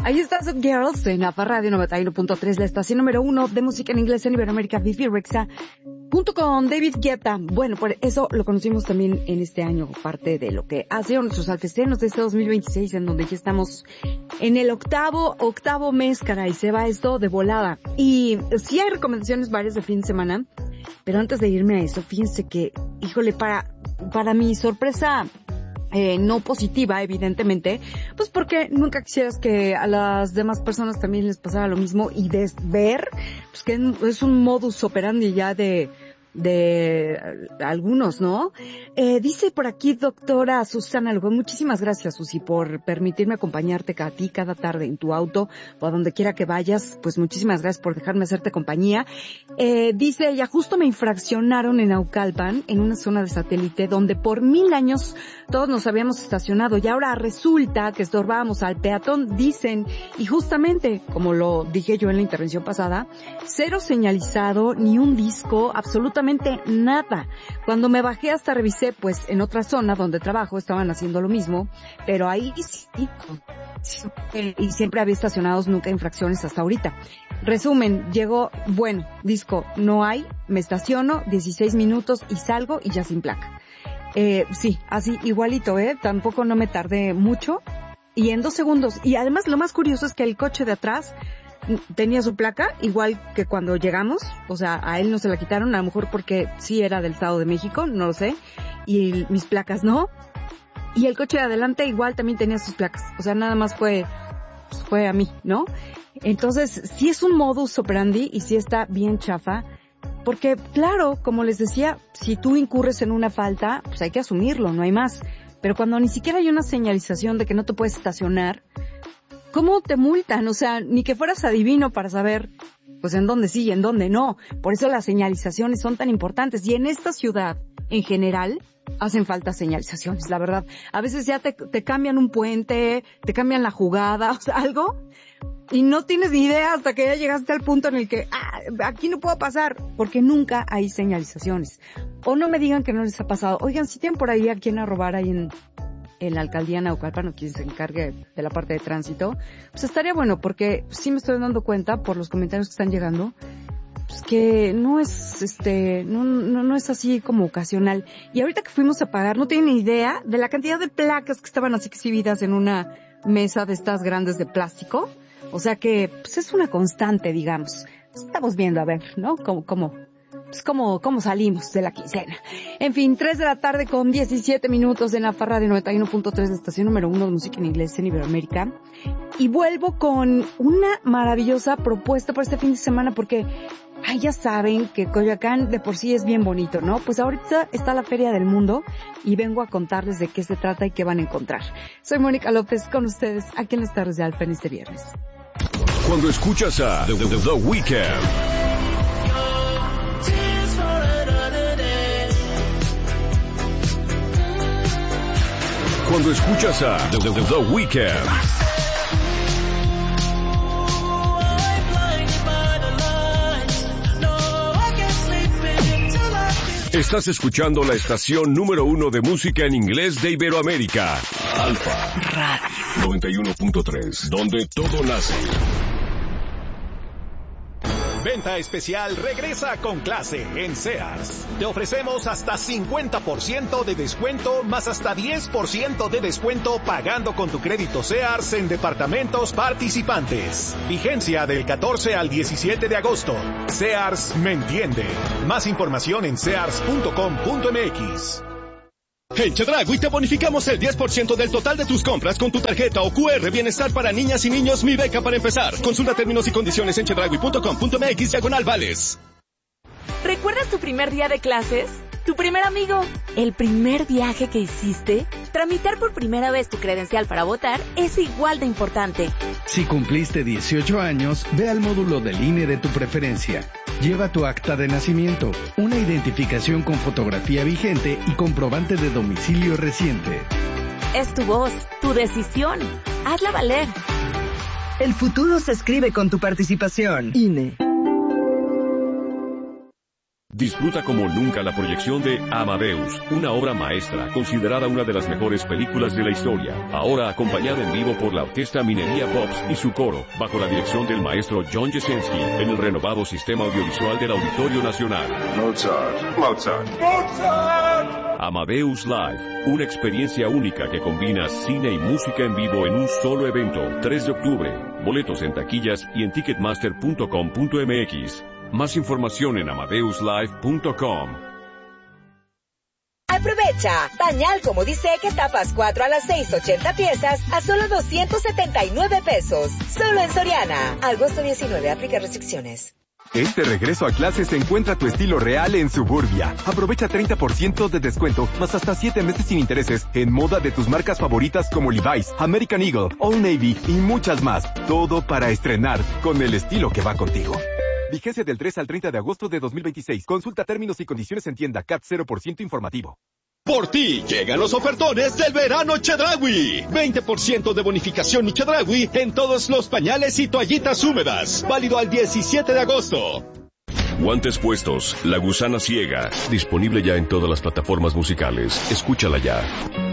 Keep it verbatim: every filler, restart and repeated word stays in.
Ahí está Sub Girls en A F A Radio noventa y uno punto tres, la estación número uno de música en inglés en Iberoamérica, Vivi Rexa punto com. David Guetta. Bueno, por eso lo conocimos también en este año, parte de lo que ha sido nuestros alfestenos de este dos mil veintiséis, en donde ya estamos en el octavo, octavo mes, caray, se va esto de volada. Y sí hay recomendaciones varias de fin de semana, pero antes de irme a eso, fíjense que, híjole, para, para mi sorpresa, Eh, no positiva, evidentemente, pues porque nunca quisieras que a las demás personas también les pasara lo mismo y de ver, pues que es un modus operandi ya de de algunos, ¿no? Eh, dice por aquí doctora Susana Lugo, muchísimas gracias, Susi, por permitirme acompañarte a ti cada tarde en tu auto o a donde quiera que vayas. Pues muchísimas gracias por dejarme hacerte compañía. Eh, dice ella, justo me infraccionaron en Naucalpan, en una zona de satélite donde por mil años todos nos habíamos estacionado y ahora resulta que estorbábamos al peatón, dicen, y justamente, como lo dije yo en la intervención pasada, cero señalizado, ni un disco, absolutamente nada. Cuando me bajé hasta revisé, pues en otra zona donde trabajo estaban haciendo lo mismo, pero ahí sí, y siempre había estacionados, nunca infracciones hasta ahorita. Resumen, llegó, bueno, disco, no hay, me estaciono, dieciséis minutos y salgo y ya sin placa. Eh, sí, así, igualito, eh, tampoco no me tardé mucho, y en dos segundos, y además lo más curioso es que el coche de atrás tenía su placa, igual que cuando llegamos, o sea, a él no se la quitaron, a lo mejor porque sí era del Estado de México, no lo sé, y mis placas no, y el coche de adelante igual también tenía sus placas, o sea, nada más fue, pues fue a mí, ¿no? Entonces, sí es un modus operandi y sí está bien chafa, porque claro, como les decía, si tú incurres en una falta, pues hay que asumirlo, no hay más, pero cuando ni siquiera hay una señalización de que no te puedes estacionar, ¿cómo te multan? O sea, ni que fueras adivino para saber, pues, en dónde sí y en dónde no. Por eso las señalizaciones son tan importantes. Y en esta ciudad, en general, hacen falta señalizaciones, la verdad. A veces ya te, te cambian un puente, te cambian la jugada, o sea, algo, y no tienes ni idea hasta que ya llegaste al punto en el que, ah, aquí no puedo pasar, porque nunca hay señalizaciones. O no me digan que no les ha pasado. Oigan, si tienen por ahí a quien a robar ahí en... en la alcaldía Naucalpan, o quien se encargue de la parte de tránsito, pues estaría bueno, porque sí me estoy dando cuenta por los comentarios que están llegando, pues que no es, este, no, no, no es así como ocasional. Y ahorita que fuimos a pagar, no tienen ni idea de la cantidad de placas que estaban así exhibidas en una mesa de estas grandes de plástico. O sea que, pues es una constante, digamos. Estamos viendo, a ver, ¿no? Cómo, cómo, pues cómo, cómo salimos de la quincena. En fin, tres de la tarde con diecisiete minutos en la A F A Radio noventa y uno punto tres, la estación número uno de música en inglés en Iberoamérica. Y vuelvo con una maravillosa propuesta para este fin de semana porque, ay, ya saben que Coyoacán de por sí es bien bonito, ¿no? Pues ahorita está la Feria del Mundo y vengo a contarles de qué se trata y qué van a encontrar. Soy Mónica López con ustedes aquí en las tardes de Alfa en este viernes. Cuando escuchas a The, The, The Weeknd, Cuando escuchas a The, The, The Weeknd, estás escuchando la estación número uno de música en inglés de Iberoamérica, Alfa Radio noventa y uno punto tres, donde todo nace. Venta especial regresa con clase en Sears. Te ofrecemos hasta cincuenta por ciento de descuento más hasta diez por ciento de descuento pagando con tu crédito Sears en departamentos participantes. Vigencia del catorce al diecisiete de agosto. Sears me entiende. Más información en sears punto com punto m x. En Chedraui te bonificamos el diez por ciento del total de tus compras con tu tarjeta o Q R Bienestar para niñas y niños Mi Beca para empezar. Consulta términos y condiciones en chedraui punto com punto m x diagonal vales. ¿Recuerdas tu primer día de clases? ¿Tu primer amigo? ¿El primer viaje que hiciste? Tramitar por primera vez tu credencial para votar es igual de importante. Si cumpliste dieciocho años, ve al módulo del I N E de tu preferencia. Lleva tu acta de nacimiento, una identificación con fotografía vigente y comprobante de domicilio reciente. Es tu voz, tu decisión. Hazla valer. El futuro se escribe con tu participación. I N E. Disfruta como nunca la proyección de Amadeus, una obra maestra considerada una de las mejores películas de la historia. Ahora acompañada en vivo por la Orquesta Minería Pops y su coro, bajo la dirección del maestro John Jesensky, en el renovado sistema audiovisual del Auditorio Nacional. Mozart, Mozart, Mozart. Amadeus Live, una experiencia única que combina cine y música en vivo en un solo evento. tres de octubre. Boletos en taquillas y en ticketmaster punto com punto m x. Más información en amadeus live punto com. Aprovecha. Pañal como dice que tapas cuatro a las seis, ochenta piezas a solo doscientos setenta y nueve pesos. Solo en Soriana. Agosto diecinueve. Aplica restricciones. Este regreso a clases encuentra tu estilo real en Suburbia. Aprovecha treinta por ciento de descuento, más hasta siete meses sin intereses, en moda de tus marcas favoritas como Levi's, American Eagle, Old Navy y muchas más. Todo para estrenar con el estilo que va contigo. Vigencia del tres al treinta de agosto de dos mil veintiséis. Consulta términos y condiciones en tienda. C A T cero por ciento informativo. Por ti llegan los ofertones del verano Chedraui. veinte por ciento de bonificación y Chedraui en todos los pañales y toallitas húmedas. Válido al diecisiete de agosto. Guantes puestos, La Gusana Ciega. Disponible ya en todas las plataformas musicales. Escúchala ya.